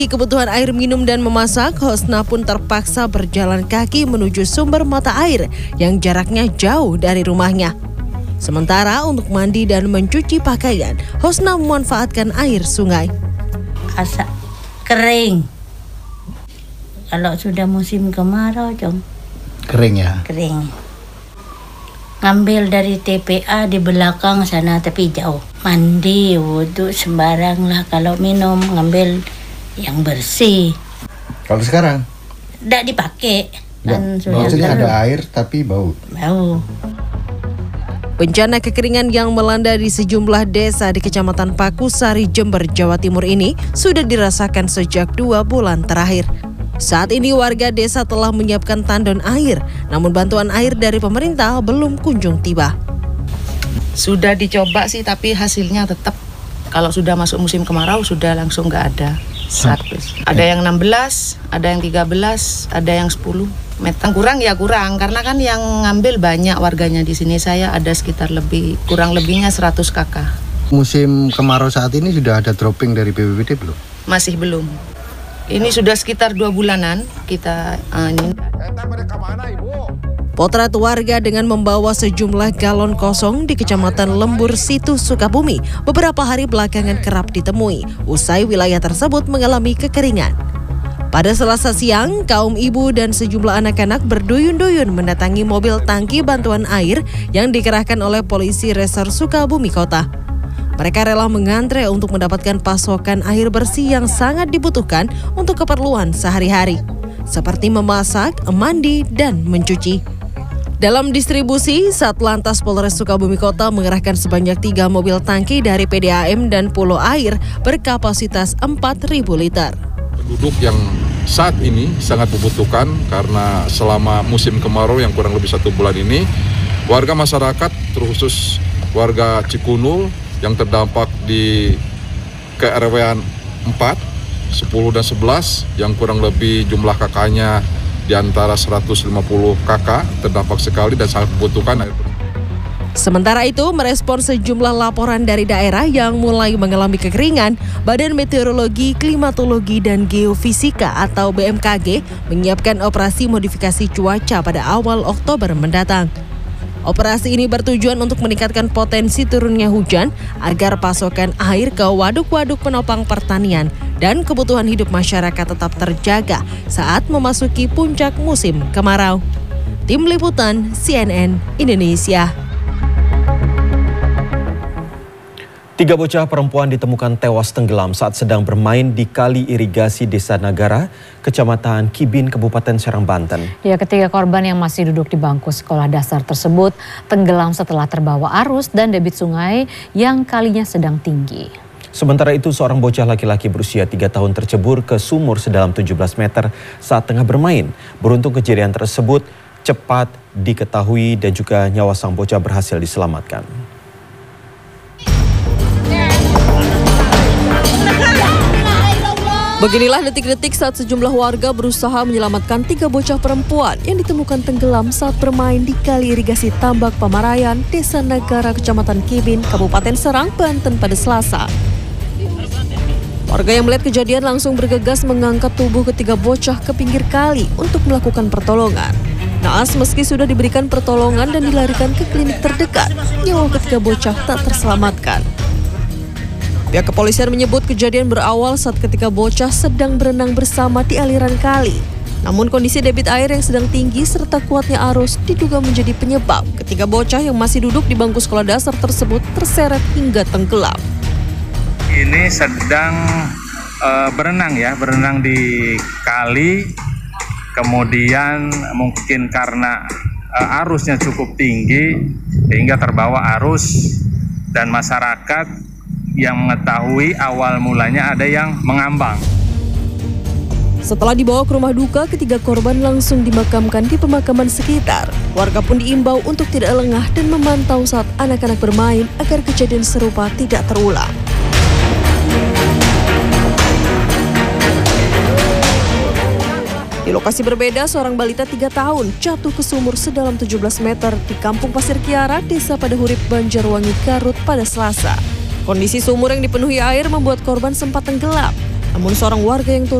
Kebutuhan air minum dan memasak, Hosna pun terpaksa berjalan kaki menuju sumber mata air yang jaraknya jauh dari rumahnya. Sementara untuk mandi dan mencuci pakaian, Hosna memanfaatkan air sungai. Asap kering. Kalau sudah musim kemarau, Jom. Kering ya? Kering. Ngambil dari TPA di belakang sana tapi jauh. Mandi, wudhu sembarang lah. Kalau minum ngambil yang bersih. Kalau sekarang? Tidak dipakai. Kan maksudnya ada air tapi bau? Bau. Bencana kekeringan yang melanda di sejumlah desa di Kecamatan Pakusari, Jember, Jawa Timur ini sudah dirasakan sejak 2 bulan terakhir. Saat ini warga desa telah menyiapkan tandon air, namun bantuan air dari pemerintah belum kunjung tiba. Sudah dicoba sih, tapi hasilnya tetap kalau sudah masuk musim kemarau sudah langsung nggak ada. Ada yang 16, ada yang 13, ada yang 10 meter. Kurang ya kurang, karena kan yang ngambil banyak warganya di sini. Saya ada sekitar kurang lebihnya 100 kakak. Musim kemarau saat ini sudah ada dropping dari BPBD belum? Masih belum. Ini sudah sekitar 2 bulanan kita ini. Potret warga dengan membawa sejumlah galon kosong di Kecamatan Lembur Situ, Sukabumi beberapa hari belakangan kerap ditemui usai wilayah tersebut mengalami kekeringan. Pada Selasa siang, kaum ibu dan sejumlah anak-anak berduyun-duyun mendatangi mobil tangki bantuan air yang dikerahkan oleh polisi Resor Sukabumi Kota. Mereka rela mengantre untuk mendapatkan pasokan air bersih yang sangat dibutuhkan untuk keperluan sehari-hari, seperti memasak, mandi, dan mencuci. Dalam distribusi, Satlantas Polres Sukabumi Kota mengerahkan sebanyak 3 mobil tangki dari PDAM dan Pulau Air berkapasitas 4.000 liter. Penduduk yang saat ini sangat membutuhkan karena selama musim kemarau yang kurang lebih 1 bulan ini, warga masyarakat terkhusus warga Cikunul yang terdampak di KRW 4, 10 dan 11 yang kurang lebih jumlah kakaknya di antara 150 kakak terdampak sekali dan sangat membutuhkan air. Sementara itu, merespon sejumlah laporan dari daerah yang mulai mengalami kekeringan, Badan Meteorologi, Klimatologi, dan Geofisika atau BMKG menyiapkan operasi modifikasi cuaca pada awal Oktober mendatang. Operasi ini bertujuan untuk meningkatkan potensi turunnya hujan agar pasokan air ke waduk-waduk penopang pertanian dan kebutuhan hidup masyarakat tetap terjaga saat memasuki puncak musim kemarau. Tim Liputan CNN Indonesia. 3 bocah perempuan ditemukan tewas tenggelam saat sedang bermain di kali irigasi Desa Nagara, Kecamatan Kibin, Kabupaten Serang, Banten. Ya, ketiga korban yang masih duduk di bangku sekolah dasar tersebut tenggelam setelah terbawa arus dan debit sungai yang kalinya sedang tinggi. Sementara itu, seorang bocah laki-laki berusia 3 tahun tercebur ke sumur sedalam 17 meter saat tengah bermain. Beruntung kejadian tersebut cepat diketahui dan juga nyawa sang bocah berhasil diselamatkan. Beginilah detik-detik saat sejumlah warga berusaha menyelamatkan 3 bocah perempuan yang ditemukan tenggelam saat bermain di kali irigasi Tambak Pamarayan, Desa Nagara, Kecamatan Kibin, Kabupaten Serang, Banten pada Selasa. Warga yang melihat kejadian langsung bergegas mengangkat tubuh ketiga bocah ke pinggir kali untuk melakukan pertolongan. Naas meski sudah diberikan pertolongan dan dilarikan ke klinik terdekat, nyawa ketiga bocah tak terselamatkan. Pihak kepolisian menyebut kejadian berawal saat ketika bocah sedang berenang bersama di aliran kali. Namun kondisi debit air yang sedang tinggi serta kuatnya arus diduga menjadi penyebab ketiga bocah yang masih duduk di bangku sekolah dasar tersebut terseret hingga tenggelam. Ini sedang berenang di kali, kemudian mungkin karena arusnya cukup tinggi sehingga terbawa arus dan masyarakat yang mengetahui awal mulanya ada yang mengambang. Setelah dibawa ke rumah duka, ketiga korban langsung dimakamkan di pemakaman sekitar. Warga pun diimbau untuk tidak lengah dan memantau saat anak-anak bermain agar kejadian serupa tidak terulang. Di lokasi berbeda, seorang balita 3 tahun jatuh ke sumur sedalam 17 meter di Kampung Pasir Kiara, Desa Padahurip, Banjarwangi, Garut pada Selasa. Kondisi sumur yang dipenuhi air membuat korban sempat tenggelam. Namun seorang warga yang turut